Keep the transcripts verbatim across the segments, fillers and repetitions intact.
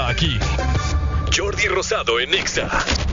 Continúa aquí. Jordi Rosado en Exa.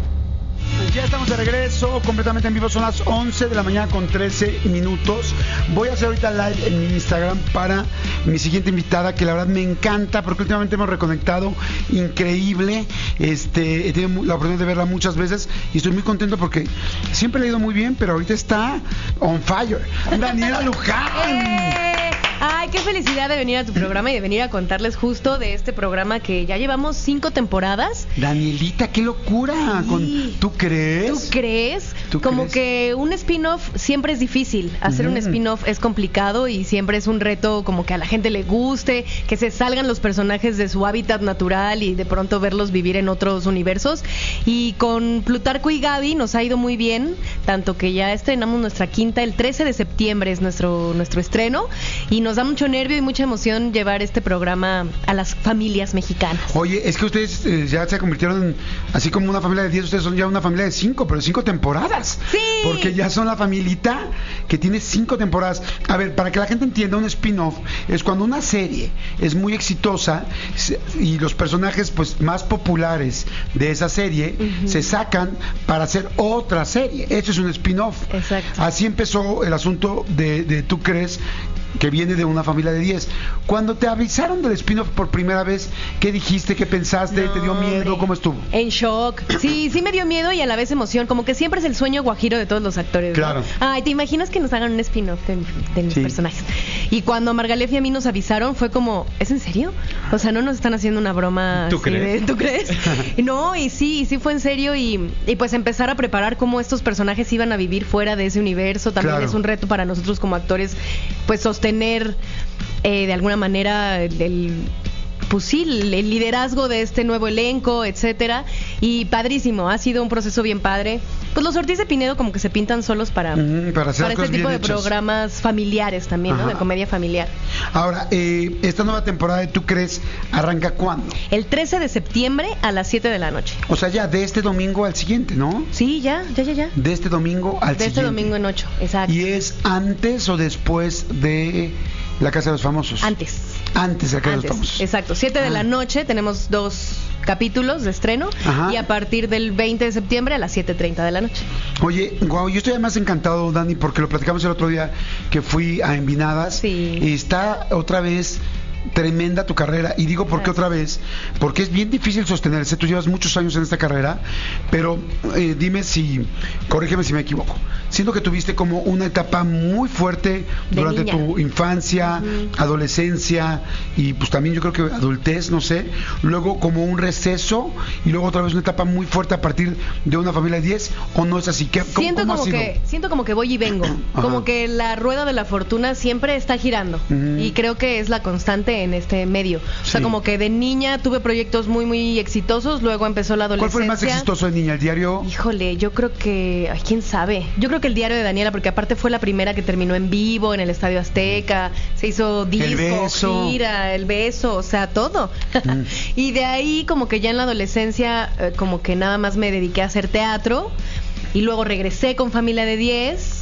Ya estamos de regreso, completamente en vivo. Son las once de la mañana con trece minutos. Voy a hacer ahorita live en mi Instagram para mi siguiente invitada, que la verdad me encanta, porque últimamente hemos reconectado increíble. Este, he tenido la oportunidad de verla muchas veces y estoy muy contento porque siempre le ha ido muy bien, pero ahorita está on fire. Daniela Luján. ¡Eh! Ay, qué felicidad de venir a tu programa y de venir a contarles justo de este programa que ya llevamos cinco temporadas. Danielita, qué locura. Sí. Con, ¿Tú crees? ¿Tú crees? ¿Tú Como crees? que un spin-off siempre es difícil. Hacer Mm. un spin-off es complicado y siempre es un reto como que a la gente le guste, que se salgan los personajes de su hábitat natural y de pronto verlos vivir en otros universos. Y con Plutarco y Gaby nos ha ido muy bien, tanto que ya estrenamos nuestra quinta, el trece de septiembre es nuestro, nuestro estreno, y nos da mucho nervio y mucha emoción llevar este programa a las familias mexicanas. Oye, es que ustedes eh, ya se convirtieron en, así como una familia de diez, ustedes son ya una familia de cinco, pero de cinco temporadas. Sí. Porque ya son la familita que tiene cinco temporadas. A ver, para que la gente entienda, un spin-off es cuando una serie es muy exitosa se- y los personajes pues más populares de esa serie Ujú. se sacan para hacer otra serie. Eso es un spin-off. Exacto. Así empezó el asunto de, de ¿Tú crees? Que viene de una familia de diez. Cuando te avisaron del spin-off por primera vez, ¿qué dijiste? ¿Qué pensaste? No, ¿Te dio miedo? hombre. ¿Cómo estuvo? En shock. Sí, sí me dio miedo y a la vez emoción. Como que siempre es el sueño guajiro de todos los actores, ¿no? Claro. Ay, ¿te imaginas que nos hagan un spin-off de, de mis Sí. personajes? Y cuando a Margalef y a mí nos avisaron, fue como, ¿es en serio? O sea, no nos están haciendo una broma ¿Tú así crees? de, ¿tú crees? No, y sí, y sí fue en serio. Y, y pues empezar a preparar cómo estos personajes iban a vivir fuera de ese universo. También Claro. es un reto para nosotros como actores, pues sostener eh, de alguna manera el... el pues sí, el el liderazgo de este nuevo elenco, etcétera, y padrísimo, ha sido un proceso bien padre. Pues los Ortiz de Pinedo como que se pintan solos para, Ujú, para hacer las este cosas tipo de bien hechas. programas familiares también, ¿no? Ajá. De comedia familiar. Ahora, eh, esta nueva temporada de ¿Tú crees? ¿Arranca cuándo? El trece de septiembre a las siete de la noche. O sea, ya de este domingo al siguiente, ¿no? Sí, ya, ya, ya, ya. De este domingo al De siguiente. este domingo en ocho, exacto. ¿Y es antes o después de La Casa de los Famosos? Antes. Antes de La Casa de Antes, los Famosos. exacto. siete de Ah. la noche tenemos dos capítulos de estreno. Ajá. Y a partir del veinte de septiembre a las siete treinta de la noche. Oye, guau, yo estoy además encantado, Dani, porque lo platicamos el otro día que fui a Envinadas. Sí. Y está otra vez tremenda tu carrera. Y digo, ¿por qué Gracias. otra vez? Porque es bien difícil sostenerse. Tú llevas muchos años en esta carrera, pero eh, dime si, corrígeme si me equivoco. Siento que tuviste como una etapa muy fuerte De durante niña. tu infancia, Ujú. adolescencia y pues también yo creo que adultez, no sé. Luego como un receso y luego otra vez una etapa muy fuerte a partir de una familia de diez, ¿o no es así? ¿Qué, cómo, Siento cómo ha como sido? que siento como que voy y vengo, Ajá. como que la rueda de la fortuna siempre está girando Ujú. y creo que es la constante en este medio. O sea, Sí. como que de niña tuve proyectos muy muy exitosos, luego empezó la ¿Cuál adolescencia. fue el más exitoso de niña? ¿El diario? Híjole, yo creo que, ay, quién sabe. Yo creo que el diario de Daniela, porque aparte fue la primera que terminó en vivo en el Estadio Azteca, se hizo disco, beso. gira, el beso, o sea, todo. Mm. Y de ahí como que ya en la adolescencia eh, como que nada más me dediqué a hacer teatro y luego regresé con Familia de diez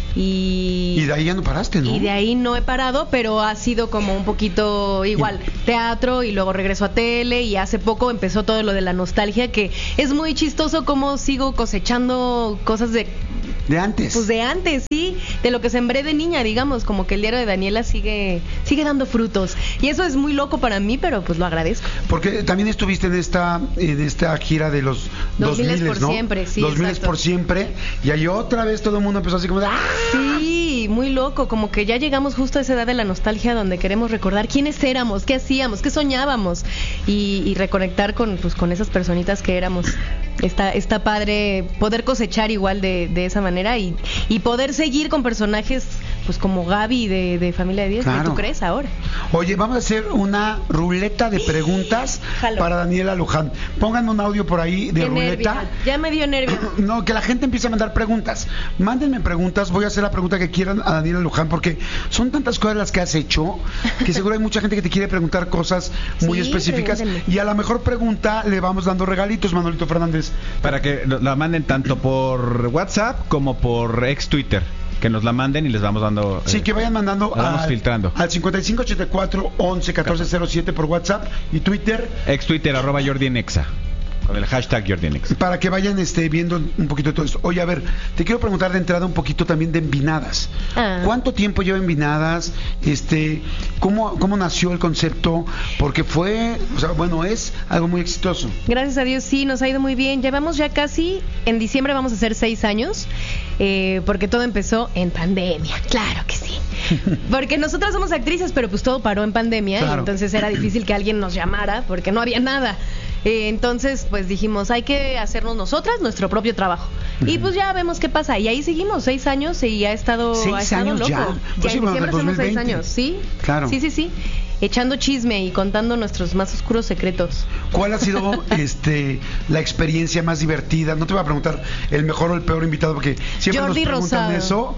y Y de ahí ya no paraste, ¿no? y de ahí no he parado, pero ha sido como un poquito igual, teatro y luego regreso a tele y hace poco empezó todo lo de la nostalgia, que es muy chistoso cómo sigo cosechando cosas de De antes. pues de antes, sí, de lo que sembré de niña, digamos, como que el diario de Daniela sigue sigue dando frutos y eso es muy loco para mí, pero pues lo agradezco. Porque también estuviste en esta en esta gira de los Dos dos miles miles, por ¿no? siempre, sí, Dos miles exacto. por siempre. Y ahí otra vez todo el mundo empezó así como de, ¡ah! Sí, muy loco, como que ya llegamos justo a esa edad de la nostalgia donde queremos recordar quiénes éramos, qué hacíamos, qué soñábamos y, y reconectar con, pues, con esas personitas que éramos. Está, está padre poder cosechar igual de, de esa manera y, y poder seguir con personajes pues como Gaby de, de Familia de diez, Claro. ¿qué tú crees ahora? Oye, vamos a hacer una ruleta de preguntas Jalo. para Daniela Luján. Pónganme un audio por ahí de Qué ruleta. nervio, ya me dio nervio. No, que la gente empiece a mandar preguntas. Mándenme preguntas, voy a hacer la pregunta que quieran a Daniela Luján, porque son tantas cosas las que has hecho, que seguro hay mucha gente que te quiere preguntar cosas muy Sí, específicas. pregúntenme. Y a la mejor pregunta le vamos dando regalitos, Manolito Fernández. Para que lo- la manden tanto por WhatsApp como por ex Twitter. que nos la manden y les vamos dando. Sí, eh, que vayan mandando la vamos al, filtrando. al cincuenta y cinco ochenta y cuatro once catorce cero siete por WhatsApp y Twitter. Ex Twitter, arroba Jordi en Exa. Con el hashtag Jordi en Exa. Para que vayan este, viendo un poquito de todo esto. Oye, a ver, te quiero preguntar de entrada un poquito también de Envinadas. Ah. ¿Cuánto tiempo lleva Envinadas? Este, ¿cómo, ¿Cómo nació el concepto? Porque fue, o sea, bueno, es algo muy exitoso. Gracias a Dios, sí, nos ha ido muy bien. Llevamos ya casi, en diciembre vamos a hacer seis años, eh, porque todo empezó en pandemia, claro que sí. Porque nosotras somos actrices, pero pues todo paró en pandemia, Claro. y entonces era difícil que alguien nos llamara, porque no había nada. Eh, entonces, pues dijimos, hay que hacernos nosotras nuestro propio trabajo. Y pues ya vemos qué pasa. Y ahí seguimos, seis años, y ha estado, ¿Seis ha estado años loco. ya? Pues sí, en bueno, diciembre del hacemos seis dos mil veinte. años, ¿sí? Claro. Sí, sí, sí. Echando chisme y contando nuestros más oscuros secretos. ¿Cuál ha sido este la experiencia más divertida? No te voy a preguntar el mejor o el peor invitado, porque siempre Jordi nos preguntan Rosado.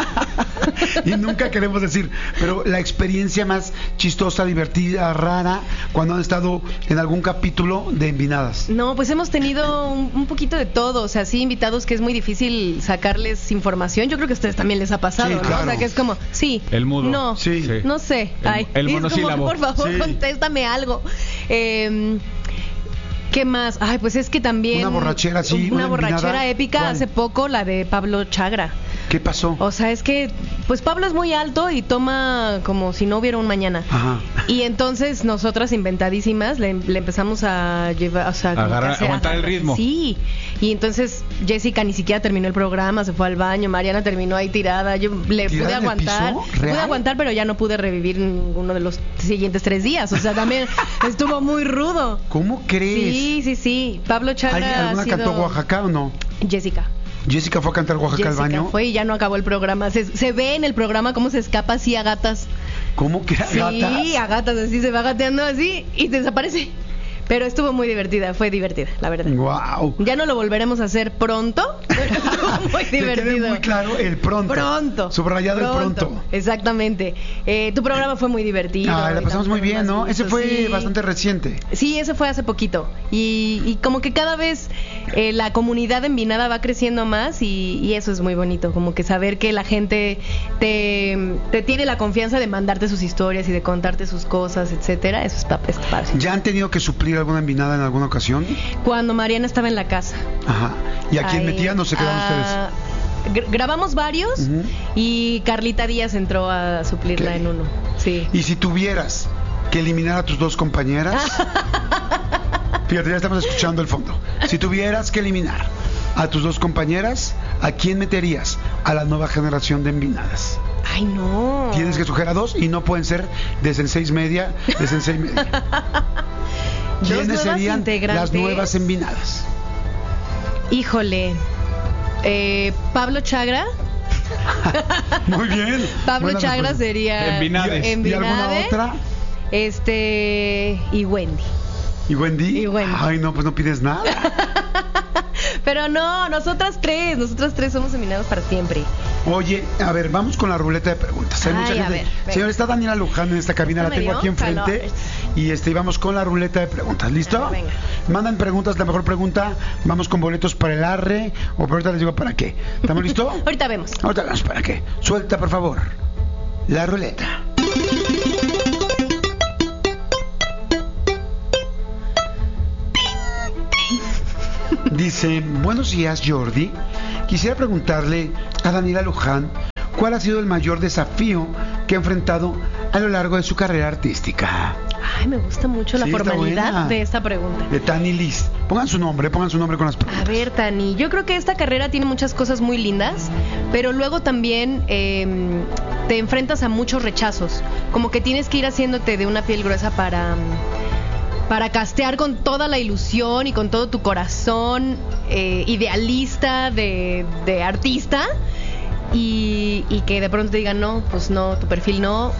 eso y nunca queremos decir, pero la experiencia más chistosa, divertida, rara, cuando han estado en algún capítulo de Envinadas. No, pues hemos tenido un, un poquito de todo, o sea, sí, invitados que es muy difícil sacarles información. Yo creo que a ustedes también les ha pasado, Sí, ¿no? claro. O sea, que es como, sí, El mudo. no, Sí. Sí. no sé, El- ay, el y es como, monosílabo. por favor, Sí. contéstame algo. Eh, ¿Qué más? Ay, pues es que también... Una borrachera, sí, Una una borrachera envinada. épica, ¿Cuál? hace poco, la de Pablo Chagra. ¿Qué pasó? O sea, es que, pues Pablo es muy alto y toma como si no hubiera un mañana. Ajá. Y entonces nosotras inventadísimas le, le empezamos a llevar, o sea, como Agarrar- que hace- aguantar el agarrar- ritmo. Sí. Y entonces Jessica ni siquiera terminó el programa, se fue al baño, Mariana terminó ahí tirada, yo le ¿Tirada pude en el aguantar, piso? pude ¿Real? aguantar, pero ya no pude revivir ninguno de los siguientes tres días. O sea, también estuvo muy rudo. ¿Cómo crees? Sí, sí, sí. Pablo ¿Hay- Chagra ¿Alguna ha sido... cantó Oaxaca o no? Jessica. Jessica fue a cantar Oaxaca al Jessica baño. fue y ya no acabó el programa. Se, se ve en el programa cómo se escapa así a gatas. ¿Cómo que Sí, gatas? a gatas, así se va gateando así y desaparece. Pero estuvo muy divertida, fue divertida, la verdad. Wow. Ya no lo volveremos a hacer pronto, pero estuvo muy Que quede divertido. muy claro el pronto. Pronto. Subrayado el pronto. Exactamente. Eh, tu programa fue muy divertido. Ah, la y pasamos muy también bien, ¿no? más Ese gusto, fue sí. bastante reciente. Sí, ese fue hace poquito. Y, y como que cada vez eh, la comunidad envinada va creciendo más y, y eso es muy bonito. Como que saber que la gente te, te tiene la confianza de mandarte sus historias y de contarte sus cosas, etcétera. Eso está, está padre. ¿Ya han tenido que suplir alguna envinada en alguna ocasión? Cuando Mariana estaba en la casa. Ajá. ¿Y a quién Ahí, metían o se quedaron ah, gr- Grabamos varios Ujú. y Carlita Díaz entró a suplirla Ok. en uno. Sí. ustedes? Y si tuvieras que eliminar a tus dos compañeras, fíjate, ya estamos escuchando el fondo. Si tuvieras que eliminar a tus dos compañeras, ¿a quién meterías? A la nueva generación de envinadas. Ay, no. Tienes que escoger a dos y no pueden ser de Sensei Media, de Sensei Media. Dos ¿Quiénes nuevas serían integrantes. las nuevas envinadas? Híjole. Eh, Pablo Chagra. Muy bien. Pablo Buena Chagra respuesta. sería Envinades. ¿Y alguna Envinade. otra? Este y Wendy. ¿Y Wendy? Y Wendy. Ay, no, pues no pides nada. Pero no, nosotras tres, nosotras tres somos enminados para siempre. Oye, a ver, vamos con la ruleta de preguntas. Hay Ay, mucha a gente. ver, venga. Señor, está Daniela Luján en esta cabina, Esto la me tengo dio aquí enfrente. calores. Y este, y vamos con la ruleta de preguntas. ¿Listo? A ver, venga. Mandan preguntas, la mejor pregunta. Vamos con boletos para el arre. O pero ahorita les digo para qué. ¿Estamos listos? Ahorita vemos. Ahorita vemos para qué. Suelta, por favor. La ruleta. Dice, buenos días Jordi, quisiera preguntarle a Daniela Luján cuál ha sido el mayor desafío que ha enfrentado a lo largo de su carrera artística. Ay, me gusta mucho la Sí, está formalidad buena. de esta pregunta. De Tani Liz. Pongan su nombre, pongan su nombre con las preguntas. A ver, Tani, yo creo que esta carrera tiene muchas cosas muy lindas, pero luego también eh, te enfrentas a muchos rechazos. Como que tienes que ir haciéndote de una piel gruesa para, para castear con toda la ilusión y con todo tu corazón eh, idealista de, de artista. Y, y que de pronto te digan, no, pues no, tu perfil no.